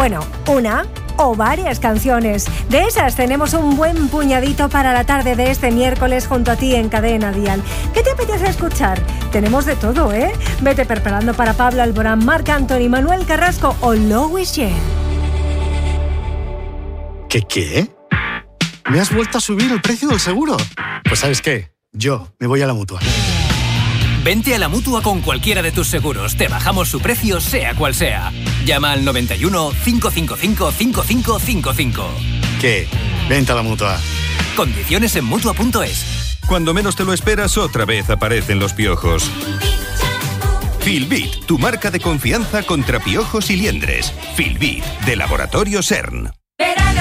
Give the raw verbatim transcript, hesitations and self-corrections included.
Bueno, una o varias canciones. De esas tenemos un buen puñadito para la tarde de este miércoles junto a ti en Cadena Dial. ¿Qué te apetece escuchar? Tenemos de todo, ¿eh? Vete preparando para Pablo Alborán, Marc Anthony, Manuel Carrasco o Louis J. ¿Qué qué? ¿Me has vuelto a subir el precio del seguro? Pues ¿sabes qué? Yo me voy a la Mutua. Vente a la Mutua con cualquiera de tus seguros. Te bajamos su precio, sea cual sea. Llama al noventa y uno, cinco cinco cinco, cinco cinco cinco cinco. ¿Qué? Vente a la Mutua. Condiciones en Mutua punto es. Cuando menos te lo esperas, otra vez aparecen los piojos. Filbit, tu marca de confianza contra piojos y liendres. Filbit, de Laboratorio S E R N.